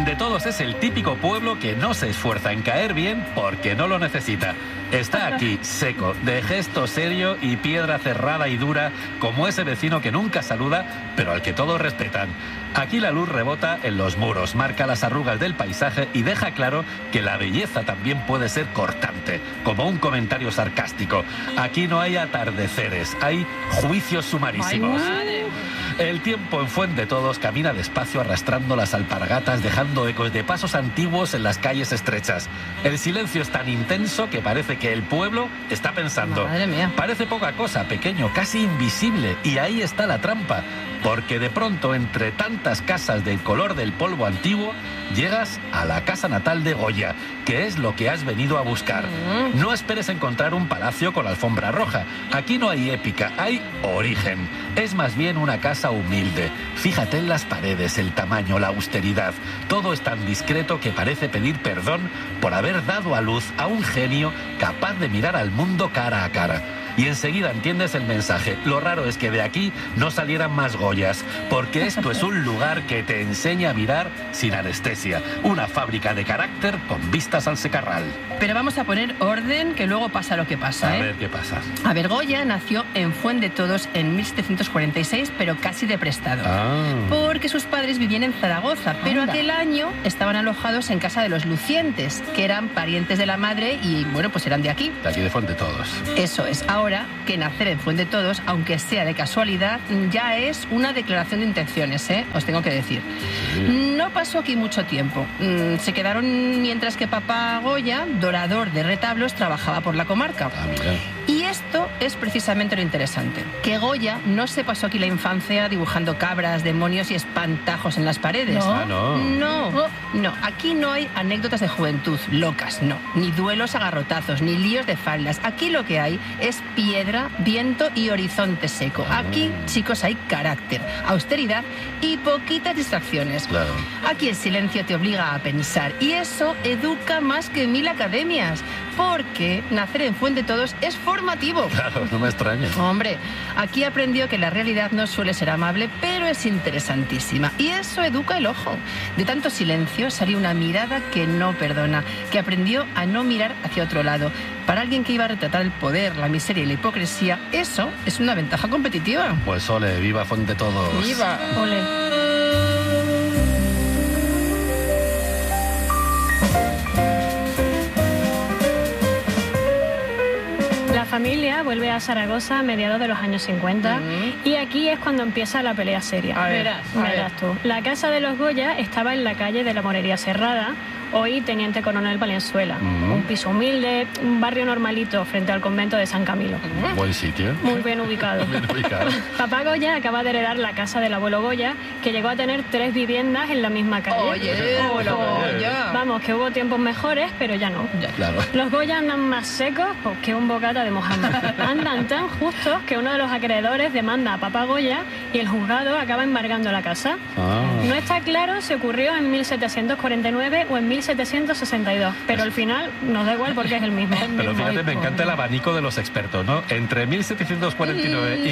Fuendetodos es el típico pueblo que no se esfuerza en caer bien porque no lo necesita. Está aquí, seco, de gesto serio y piedra cerrada y dura, como ese vecino que nunca saluda, pero al que todos respetan. Aquí la luz rebota en los muros, marca las arrugas del paisaje y deja claro que la belleza también puede ser cortante, como un comentario sarcástico. Aquí no hay atardeceres, hay juicios sumarísimos. El tiempo en Fuendetodos camina despacio arrastrando las alpargatas, dejando ecos de pasos antiguos en las calles estrechas. El silencio es tan intenso que parece que el pueblo está pensando. Madre mía. Parece poca cosa, pequeño, casi invisible, y ahí está la trampa. Porque de pronto, entre tantas casas del color del polvo antiguo, llegas a la casa natal de Goya, que es lo que has venido a buscar. No esperes encontrar un palacio con alfombra roja. Aquí no hay épica, hay origen. Es más bien una casa humilde. Fíjate en las paredes, el tamaño, la austeridad. Todo es tan discreto que parece pedir perdón por haber dado a luz a un genio capaz de mirar al mundo cara a cara. Y enseguida entiendes el mensaje. Lo raro es que de aquí no salieran más Goyas, porque esto es un lugar que te enseña a mirar sin anestesia. Una fábrica de carácter con vistas al secarral. Pero vamos a poner orden, que luego pasa lo que pasa, A ver qué pasa. A ver, Goya nació en Fuendetodos en 1746, pero casi de prestado. Porque sus padres vivían en Zaragoza, pero aquel año estaban alojados en casa de los Lucientes, que eran parientes de la madre y, bueno, pues eran de aquí. De aquí de Fuendetodos. Eso es. Ahora, que nacer en Fuendetodos, aunque sea de casualidad, ya es una declaración de intenciones, os tengo que decir. Sí. No pasó aquí mucho tiempo. Se quedaron mientras que papá Goya, dorador de retablos, trabajaba por la comarca. Mira. Y esto es precisamente lo interesante, que Goya no se pasó aquí la infancia dibujando cabras, demonios y espantajos en las paredes. No, aquí no hay anécdotas de juventud locas, no, ni duelos a garrotazos, ni líos de faldas. Aquí lo que hay es piedra, viento y horizonte seco. Aquí, chicos, hay carácter, austeridad y poquitas distracciones. Claro. Aquí el silencio te obliga a pensar y eso educa más que 1000 academias, porque nacer en Fuendetodos es formativo. Claro, no me extraña. Hombre, aquí aprendió que la realidad no suele ser amable, pero es interesantísima. Y eso educa el ojo. De tanto silencio salió una mirada que no perdona, que aprendió a no mirar hacia otro lado. Para alguien que iba a retratar el poder, la miseria y la hipocresía, eso es una ventaja competitiva. Pues ole, viva Fuendetodos. ¡Viva! Ole. La familia vuelve a Zaragoza a mediados de los años 50 y aquí es cuando empieza la pelea seria. Verás tú. La casa de los Goya estaba en la calle de la Morería Serrada, hoy Teniente Coronel Valenzuela. Un piso humilde, un barrio normalito frente al convento de San Camilo. Buen sitio. Muy bien ubicado. Papá Goya acaba de heredar la casa del abuelo Goya, que llegó a tener 3 viviendas en la misma calle. Oye, abuelo Goya. Vamos, que hubo tiempos mejores, pero ya no. Claro. Los Goya andan más secos que un bocata de Mohamed. Andan tan justos que uno de los acreedores demanda a papá Goya y el juzgado acaba embargando la casa. No está claro si ocurrió en 1749 o en 1762, pero al final nos da igual porque es el mismo. Pero fíjate, me encanta el abanico de los expertos, ¿no? Entre 1749 y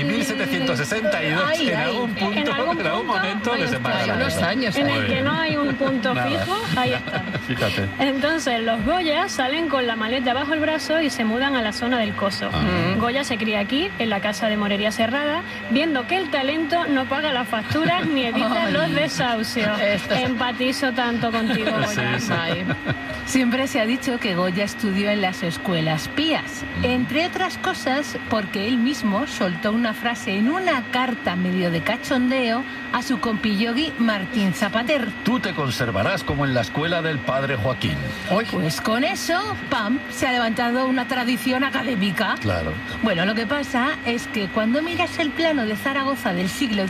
1762, en algún momento desembarca la casa. En el que no hay un punto fijo, ahí está. Fíjate. Entonces, los Goya salen con la maleta bajo el brazo y se mudan a la zona del Coso. Goya se cría aquí, en la casa de Morería Serrada, viendo que el talento no paga las facturas ni evita los desahucios. Empatizo tanto contigo, Goya. Sí. Siempre se ha dicho que Goya estudió en las escuelas pías, entre otras cosas porque él mismo soltó una frase en una carta medio de cachondeo a su compillogui Martín Zapater. Tú te conservarás como en la escuela del padre Joaquín. Pues con eso, ¡pam!, se ha levantado una tradición académica. Claro. Bueno, lo que pasa es que cuando miras el plano de Zaragoza del siglo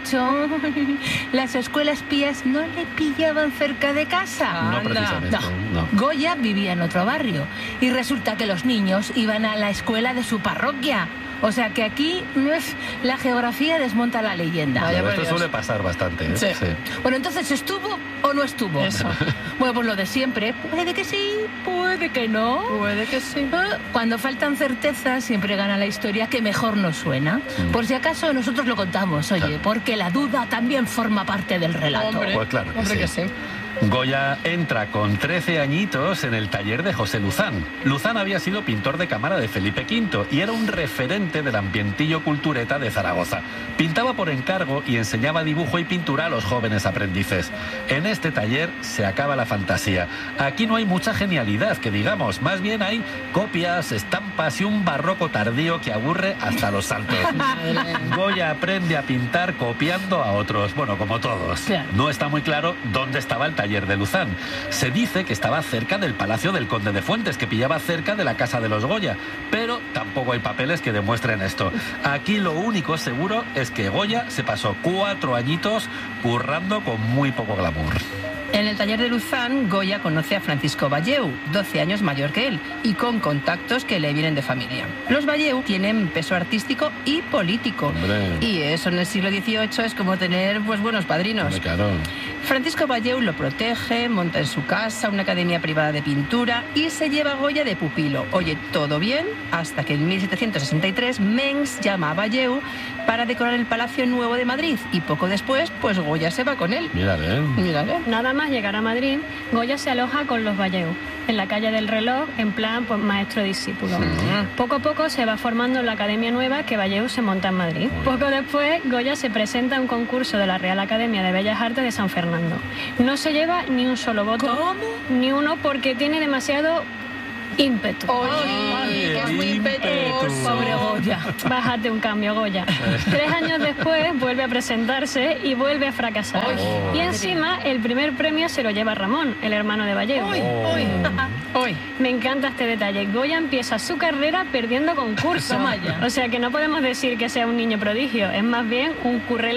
XVIII, las escuelas pías no le pillaban cerca de casa. No, precisamente. No. Goya vivía en otro barrio y resulta que los niños iban a la escuela de su parroquia. O sea que aquí la geografía desmonta la leyenda. Claro, esto suele pasar bastante, ¿eh? Sí. Bueno, entonces, ¿estuvo o no estuvo? Eso. Bueno, pues lo de siempre. Puede que sí, puede que no. Puede que sí. Cuando faltan certezas, siempre gana la historia que mejor nos suena. Por si acaso, nosotros lo contamos, oye, porque la duda también forma parte del relato. Hombre, pues claro que sí. Goya entra con 13 añitos en el taller de José Luzán. Luzán había sido pintor de cámara de Felipe V y era un referente del ambientillo cultureta de Zaragoza. Pintaba por encargo y enseñaba dibujo y pintura a los jóvenes aprendices. En este taller se acaba la fantasía. Aquí no hay mucha genialidad, que digamos, más bien hay copias, estampas y un barroco tardío que aburre hasta los saltos. Goya aprende a pintar copiando a otros, bueno, como todos. No está muy claro dónde estaba el taller de Luzán. Se dice que estaba cerca del Palacio del Conde de Fuentes, que pillaba cerca de la casa de los Goya, pero tampoco hay papeles que demuestren esto. Aquí lo único seguro es que Goya se pasó 4 añitos currando con muy poco glamour. En el taller de Luzán, Goya conoce a Francisco Valleu, 12 años mayor que él, y con contactos que le vienen de familia. Los Valleu tienen peso artístico y político. Hombre. Y eso en el siglo XVIII es como tener, pues, buenos padrinos. Hombre, claro. Francisco Valleu lo protege, monta en su casa una academia privada de pintura y se lleva a Goya de pupilo. Oye, todo bien, hasta que en 1763 Mengs llama a Valleu para decorar el Palacio Nuevo de Madrid y poco después, pues Goya se va con él. Mírale. Nada más llegar a Madrid, Goya se aloja con los Valleu, en la calle del Reloj, en plan pues, maestro-discípulo. Poco a poco se va formando la academia nueva que Valleu se monta en Madrid. Poco después, Goya se presenta a un concurso de la Real Academia de Bellas Artes de San Fernando. No se lleva ni un solo voto. ¿Cómo? Ni uno porque tiene demasiado ímpetu. ¡Oye! Es muy impetuoso. Pobre Goya. Bájate un cambio, Goya. 3 años después vuelve a presentarse y vuelve a fracasar. Y encima el primer premio se lo lleva Ramón, el hermano de Valleu. Me encanta este detalle. Goya empieza su carrera perdiendo concursos. O sea que no podemos decir que sea un niño prodigio, es más bien un currel